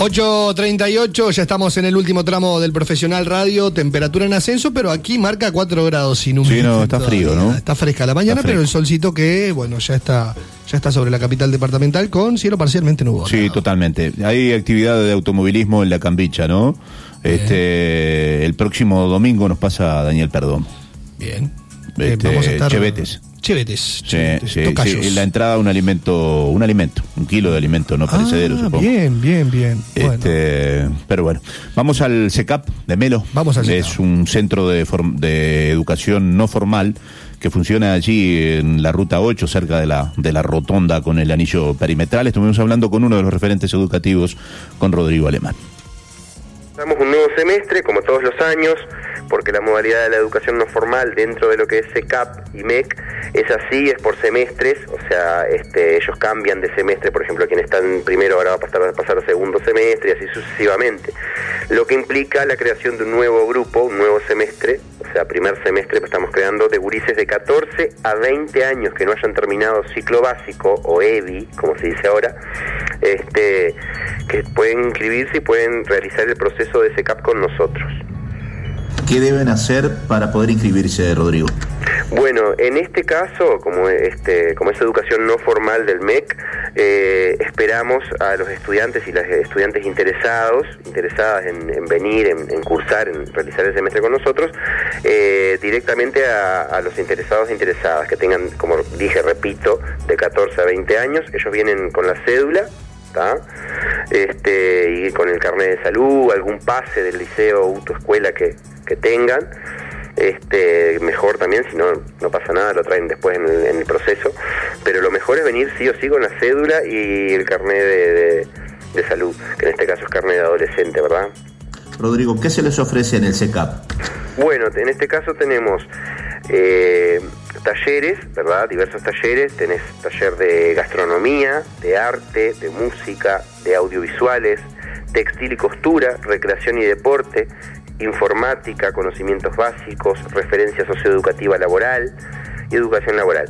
8:38, ya estamos en el último tramo del Profesional Radio, temperatura en ascenso, pero aquí marca 4 grados sin humedad. Sí, no, está frío, ¿no? Está fresca la mañana, pero el solcito que, bueno, ya está sobre la capital departamental con cielo parcialmente nuboso. Sí, totalmente. Hay actividad de automovilismo en la Cambicha, ¿no? El próximo domingo nos pasa Daniel Perdón. Bien. Vamos a estar... Chevetes. Sí, la entrada un alimento, 1 kilo de alimento no perecedero, supongo. Bien. Pero bueno, vamos al CECAP de Melo. Vamos al CECAP. Es un centro de educación no formal que funciona allí en la ruta 8, cerca de la rotonda con el anillo perimetral. Estuvimos hablando con uno de los referentes educativos, con Rodrigo Alemán. Estamos un nuevo semestre, como todos los años, porque la modalidad de la educación no formal dentro de lo que es CECAP y MEC es así, es por semestres, o sea, ellos cambian de semestre, por ejemplo, quien está en primero ahora va a pasar a segundo semestre y así sucesivamente, lo que implica la creación de un nuevo grupo, un nuevo semestre, o sea, primer semestre que estamos creando de gurises de 14 a 20 años que no hayan terminado ciclo básico o EBI, como se dice ahora, que pueden inscribirse y pueden realizar el proceso de CECAP con nosotros. ¿Qué deben hacer para poder inscribirse, Rodrigo? Bueno, en este caso, como es educación no formal del MEC, esperamos a los estudiantes y las estudiantes interesadas en venir, en cursar, en realizar el semestre con nosotros, directamente a los interesados e interesadas, que tengan, como dije, repito, de 14 a 20 años. Ellos vienen con la cédula, y con el carnet de salud, algún pase del liceo o autoescuela que tengan, mejor también, si no pasa nada, lo traen después en el proceso, pero lo mejor es venir sí o sí con la cédula y el carnet de salud, que en este caso es carnet de adolescente, ¿verdad? Rodrigo, ¿qué se les ofrece en el CECAP? Bueno, en este caso tenemos talleres, ¿verdad? Diversos talleres. Tenés taller de gastronomía, de arte, de música, de audiovisuales, textil y costura, recreación y deporte, informática, conocimientos básicos, referencia socioeducativa laboral y educación laboral.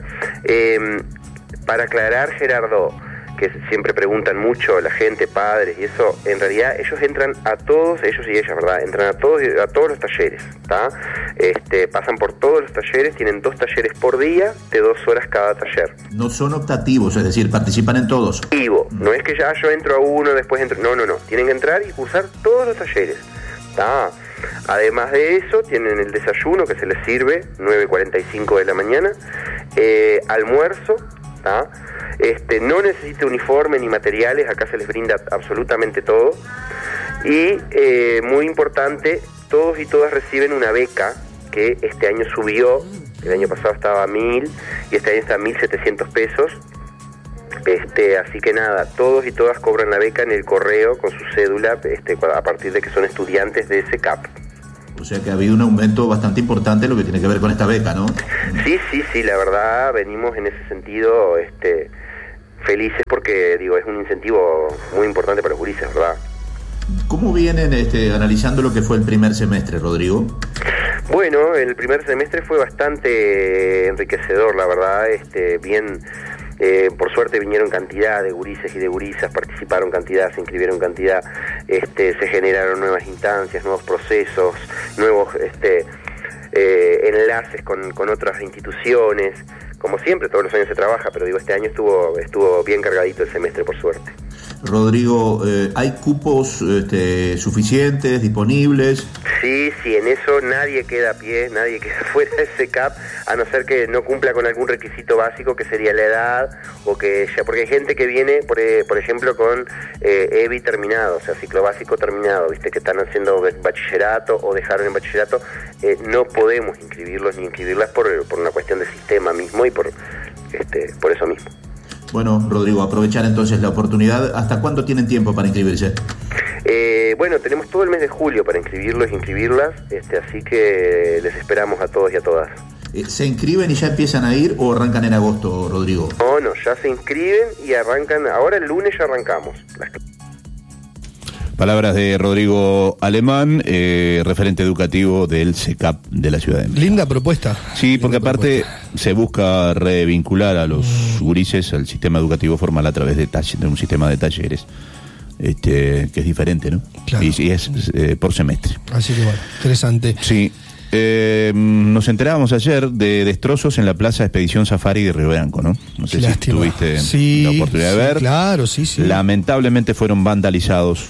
Para aclarar, Gerardo, que siempre preguntan mucho la gente, padres y eso, en realidad ellos entran a todos, ellos y ellas, ¿verdad? Entran a todos los talleres, ¿está? Pasan por todos los talleres, tienen 2 talleres por día, de 2 horas cada taller. No son optativos, es decir, participan en todos. No es que ya yo entro a uno, después entro, no, tienen que entrar y cursar todos los talleres, ¿está? Además de eso, tienen el desayuno que se les sirve, 9:45 de la mañana, almuerzo, ¿tá? No necesita uniforme ni materiales, acá se les brinda absolutamente todo. Y muy importante, todos y todas reciben una beca que este año subió, el año pasado estaba a 1.000 y este año está a 1.700 pesos. Así que nada, todos y todas cobran la beca en el correo con su cédula, a partir de que son estudiantes de CECAP. O sea que ha habido un aumento bastante importante en lo que tiene que ver con esta beca, ¿no? Sí, la verdad venimos en ese sentido felices porque, digo, es un incentivo muy importante para los gurises, ¿verdad? ¿Cómo vienen analizando lo que fue el primer semestre, Rodrigo? Bueno, el primer semestre fue bastante enriquecedor, la verdad, bien... por suerte vinieron cantidad de gurises y de gurisas, participaron cantidad, se inscribieron cantidad, se generaron nuevas instancias, nuevos procesos, nuevos enlaces con otras instituciones. Como siempre, todos los años se trabaja, pero digo, este año estuvo bien cargadito el semestre, por suerte. Rodrigo, ¿hay cupos suficientes, disponibles? Sí, en eso nadie queda a pie, nadie queda fuera de CECAP, a no ser que no cumpla con algún requisito básico, que sería la edad, o que ya, porque hay gente que viene, por ejemplo, con EBI terminado, o sea, ciclo básico terminado, viste, que están haciendo bachillerato o dejaron en bachillerato, no podemos inscribirlos ni inscribirlas por una cuestión de sistema mismo y por eso mismo. Bueno, Rodrigo, aprovechar entonces la oportunidad. ¿Hasta cuándo tienen tiempo para inscribirse? Bueno, tenemos todo el mes de julio para inscribirlos y inscribirlas, así que les esperamos a todos y a todas. ¿Se inscriben y ya empiezan a ir o arrancan en agosto, Rodrigo? No, ya se inscriben y arrancan, ahora el lunes ya arrancamos. Palabras de Rodrigo Alemán, referente educativo del CECAP de la ciudad de Melo. Linda propuesta. Sí, porque aparte se busca revincular a los gurises al sistema educativo formal a través de un sistema de talleres. que es diferente, ¿no? Claro. Y es por semestre. Así que bueno, interesante. Sí. Nos enterábamos ayer de destrozos en la Plaza Expedición Safari de Río Branco, ¿no? No sé si tuviste la oportunidad de ver. Claro, sí. Lamentablemente fueron vandalizados,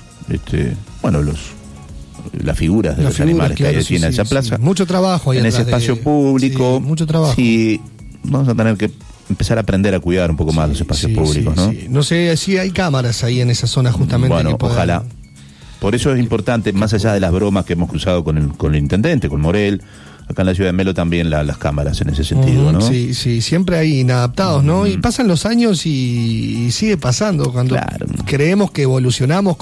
las figuras de los animales que hay aquí en esa plaza. Mucho trabajo ahí en ese espacio público. Mucho trabajo. Sí, vamos a tener que empezar a aprender a cuidar un poco más los espacios públicos, ¿no? Sí. No sé si hay cámaras ahí en esa zona justamente. Bueno, ojalá. Por eso es importante, más allá de las bromas que hemos cruzado con el intendente, con Morel, acá en la ciudad de Melo también las cámaras en ese sentido, ¿no? Sí, siempre hay inadaptados, ¿no? Y pasan los años y sigue pasando cuando creemos que evolucionamos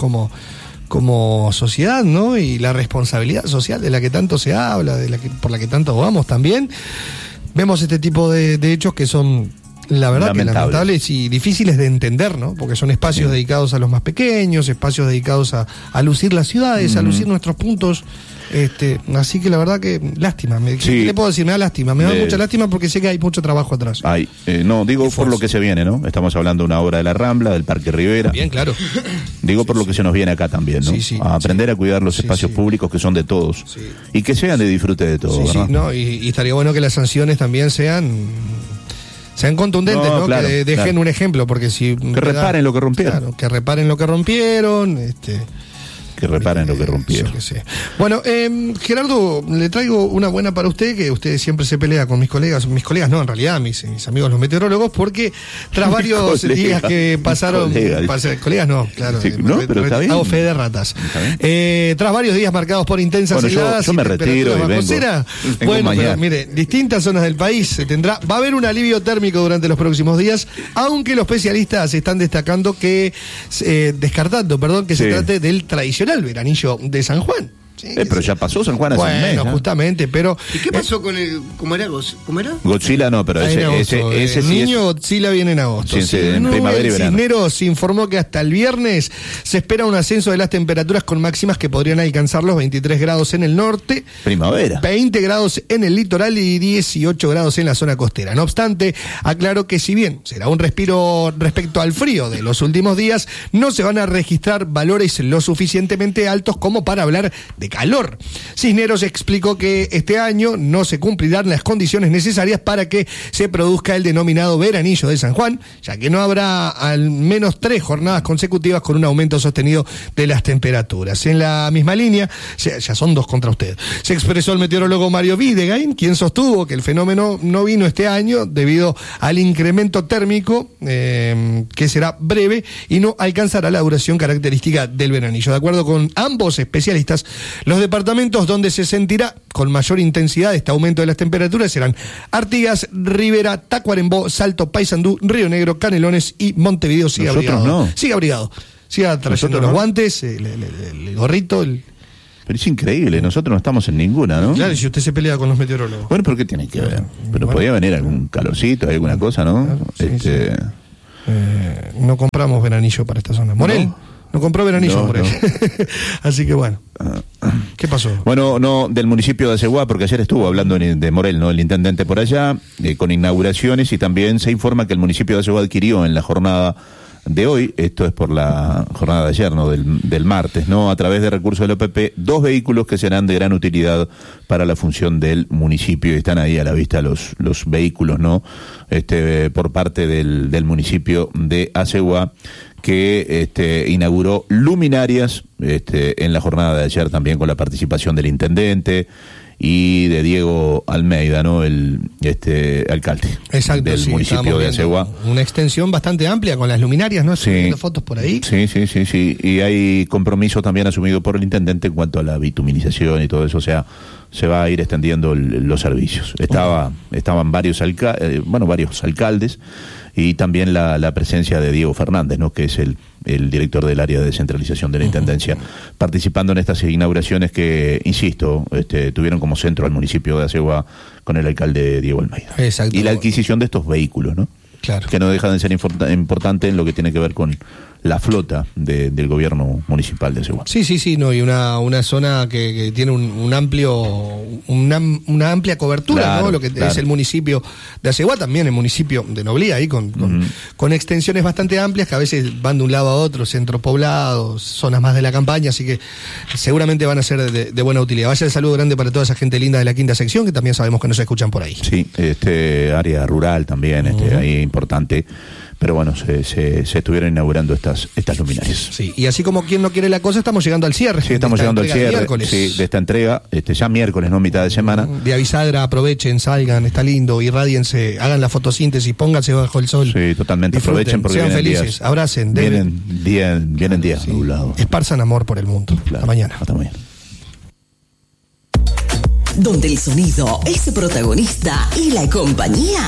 como sociedad, ¿no? Y la responsabilidad social de la que tanto se habla, por la que tanto abogamos también, vemos este tipo de hechos que son, la verdad, que lamentables y difíciles de entender, ¿no? Porque son espacios dedicados a los más pequeños, espacios dedicados a lucir las ciudades, a lucir nuestros puntos. Así que la verdad que lástima. ¿Qué le puedo decir? Me da lástima. Me da mucha lástima porque sé que hay mucho trabajo atrás. Digo por lo que se viene, ¿no? Estamos hablando de una obra de la Rambla, del Parque Rivera. Bien, claro. Digo por lo que se nos viene acá también, ¿no? A aprender a cuidar los espacios públicos que son de todos. Y que sean de disfrute de todos, ¿verdad? No, y estaría bueno que las sanciones también sean contundentes, ¿no? Claro, que dejen un ejemplo, porque si... Que reparen lo que rompieron. Claro, que reparen lo que rompieron, que reparen lo que rompieron. Bueno, Gerardo, le traigo una buena para usted, que usted siempre se pelea con mis colegas no, en realidad, mis amigos los meteorólogos, porque tras varios días que pasaron... Colegas no, claro. Sí, pero está bien. Hago fe de ratas. Tras varios días marcados por intensas heladas... Yo me retiro y vengo. Bueno, pero mire, distintas zonas del país va a haber un alivio térmico durante los próximos días, aunque los especialistas están descartando que se trate del tradicional veranillo de San Juan. Pero ya pasó San Juan hace un mes. Bueno, justamente, pero... ¿Y qué pasó con el... ¿Cómo era? Godzilla no, pero ese sí niño Godzilla viene en agosto. En primavera y verano. Cisneros informó que hasta el viernes se espera un ascenso de las temperaturas con máximas que podrían alcanzar los 23 grados en el norte, primavera, 20 grados en el litoral y 18 grados en la zona costera. No obstante, aclaró que si bien será un respiro respecto al frío de los últimos días, no se van a registrar valores lo suficientemente altos como para hablar de calor. Cisneros explicó que este año no se cumplirán las condiciones necesarias para que se produzca el denominado veranillo de San Juan, ya que no habrá al menos 3 jornadas consecutivas con un aumento sostenido de las temperaturas. En la misma línea, ya son 2 contra usted, se expresó el meteorólogo Mario Videgain, quien sostuvo que el fenómeno no vino este año debido al incremento térmico que será breve y no alcanzará la duración característica del veranillo. De acuerdo con ambos especialistas, los departamentos donde se sentirá con mayor intensidad este aumento de las temperaturas serán Artigas, Rivera, Tacuarembó, Salto, Paysandú, Río Negro, Canelones y Montevideo. Siga abrigado. Siga trayendo los guantes, el gorrito, Pero es increíble, nosotros no estamos en ninguna, ¿no? Claro, si usted se pelea con los meteorólogos. Bueno, ¿por qué tiene que ver? Pero podía venir algún calorcito, alguna cosa, ¿no? Claro, no compramos veranillo para esta zona. Morel. No compró veranillo por él. Así que bueno. ¿Qué pasó? Bueno, del municipio de Aceguá, porque ayer estuvo hablando de Morel, ¿no? El intendente por allá, con inauguraciones, y también se informa que el municipio de Aceguá adquirió en la jornada de hoy, esto es por la jornada de ayer, ¿no? Del martes, ¿no? A través de recursos del OPP, 2 vehículos que serán de gran utilidad para la función del municipio, y están ahí a la vista los vehículos, ¿no? Por parte del municipio de Aceguá, que inauguró luminarias en la jornada de ayer, también con la participación del intendente y de Diego Almeida, ¿no? El alcalde del municipio de Aceguá. Una extensión bastante amplia con las luminarias, ¿no? Sí. Fotos por ahí. Sí. Y hay compromiso también asumido por el intendente en cuanto a la bituminización y todo eso, o sea, se va a ir extendiendo los servicios. Estaban varios alcaldes, y también la presencia de Diego Fernández, ¿no? Que es el director del área de descentralización de la Intendencia, participando en estas inauguraciones que, insisto, tuvieron como centro al municipio de Aceguá con el alcalde Diego Almeida. Exacto. Y la adquisición de estos vehículos, ¿no? Claro. Que no dejan de ser importante en lo que tiene que ver con la flota del gobierno municipal de Aceguá. Sí, no, y una zona que tiene una amplia cobertura, Claro, ¿no? Lo que claro. es el municipio de Aceguá, también el municipio de Noblía, ahí con extensiones bastante amplias que a veces van de un lado a otro, centros poblados, zonas más de la campaña, así que seguramente van a ser de buena utilidad. Vaya el saludo grande para toda esa gente linda de la quinta sección, que también sabemos que nos escuchan por ahí. Sí, área rural también, ahí importante. Pero bueno, se estuvieron inaugurando estas luminarias. Sí, y así como quien no quiere la cosa, estamos llegando al cierre. Sí, estamos de esta llegando al entrega de cierre miércoles. sí, de esta entrega, ya miércoles, no mitad de semana. De Avisadra, aprovechen, salgan, está lindo, irradiense, hagan la fotosíntesis, pónganse bajo el sol. Sí, totalmente, Disfruten, aprovechen porque sean vienen felices, días, abracen, vienen días nublados. esparzan amor por el mundo. Claro. Hasta mañana. Hasta mañana. Donde el sonido es protagonista y la compañía